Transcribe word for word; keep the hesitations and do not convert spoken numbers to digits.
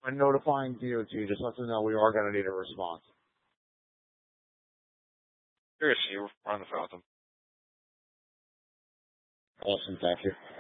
When notifying D O T, just let them know we are going to need a response. Seriously, we're on the phone with them. Awesome, thank you.